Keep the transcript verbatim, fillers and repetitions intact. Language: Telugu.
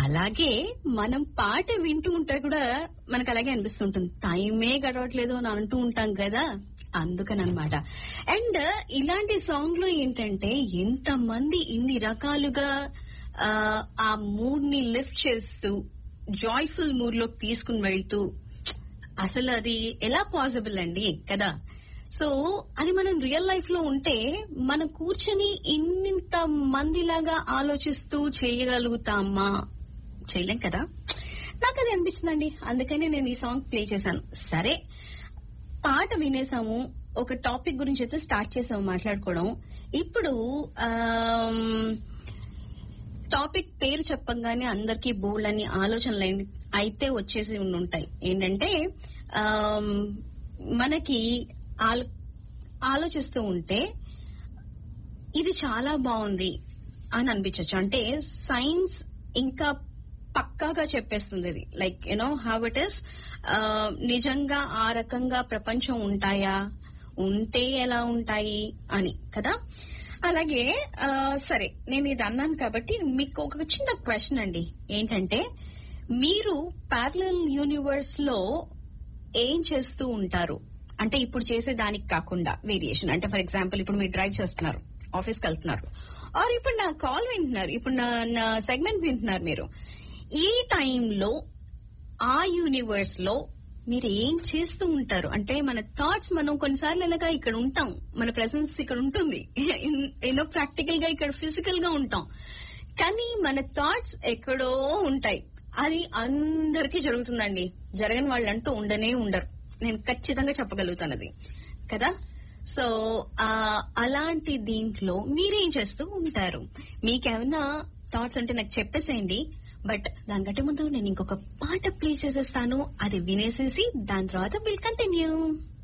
అలాగే మనం పాట వింటూ ఉంటే కూడా మనకు అలాగే అనిపిస్తుంటుంది, టైమే గడవట్లేదు అని అంటూ ఉంటాం కదా, అందుకని అనమాట. అండ్ ఇలాంటి సాంగ్ లో ఏంటంటే ఎంతమంది ఇన్ని రకాలుగా ఆ, ఆ మూడ్ ని లిఫ్ట్ చేస్తూ జాయ్ఫుల్ మూడ్ లోకి తీసుకుని వెళ్తూ, అసలు అది ఎలా పాసిబుల్ అండి కదా. సో అది మనం రియల్ లైఫ్ లో ఉంటే మనం కూర్చొని ఇంత మందిలాగా ఆలోచిస్తూ చేయగలుగుతామా? చేయలేం కదా. నాకు అది అనిపిస్తుందండి, అందుకనే నేను ఈ సాంగ్ ప్లే చేశాను. సరే, పాట వినేసాము, ఒక టాపిక్ గురించి అయితే స్టార్ట్ చేసాము మాట్లాడుకోవడం. ఇప్పుడు టాపిక్ పేరు చెప్పగానే అందరికీ బోల్డ్ అని ఆలోచనలు అయితే వచ్చేసి ఉంటాయి. ఏంటంటే మనకి ఆలోచిస్తూ ఉంటే ఇది చాలా బాగుంది అని అనిపించచ్చు. అంటే సైన్స్ ఇంకా పక్కాగా చెప్పేస్తుంది ఇది, like you know how it is. నిజంగా ఆ రకంగా ప్రపంచం ఉంటాయా, ఉంటే ఎలా ఉంటాయి అని కదా. అలాగే సరే, నేను ఇది అన్నాను కాబట్టి మీకు ఒక చిన్న క్వశ్చన్ అండి. ఏంటంటే మీరు ప్యారలల్ యూనివర్స్ లో ఏం చేస్తూ ఉంటారు? అంటే ఇప్పుడు చేసే దానికి కాకుండా వేరియేషన్. అంటే ఫర్ ఎగ్జాంపుల్ ఇప్పుడు మీరు డ్రైవ్ చేస్తున్నారు, ఆఫీస్కి వెళ్తున్నారు, ఆర్ ఇప్పుడు నా కాల్ వింటున్నారు, ఇప్పుడు నా నా సెగ్మెంట్ వింటున్నారు. మీరు ఈ టైంలో ఆ యూనివర్స్ లో మీరు ఏం చేస్తూ ఉంటారు? అంటే మన థాట్స్, మనం కొన్నిసార్లు ఎలాగా ఇక్కడ ఉంటాం, మన ప్రెసెన్స్ ఇక్కడ ఉంటుంది, ఏదో ప్రాక్టికల్ గా ఇక్కడ ఫిజికల్ గా ఉంటాం, కానీ మన థాట్స్ ఎక్కడో ఉంటాయి. అది అందరికీ జరుగుతుందండి, జరగని వాళ్ళంటూ ఉండనే ఉండరు, నేను ఖచ్చితంగా చెప్పగలుగుతాను అది కదా. సో ఆ అలాంటి దీంట్లో మీరేం చేస్తూ ఉంటారు? మీకేమన్నా థాట్స్ ఉంటే నాకు చెప్పేసేయండి. బట్ దానికంటే ముందు నేను ఇంకొక పాట ప్లే చేసేస్తాను, అది వినేసేసి దాని తర్వాత విల్ కంటిన్యూ.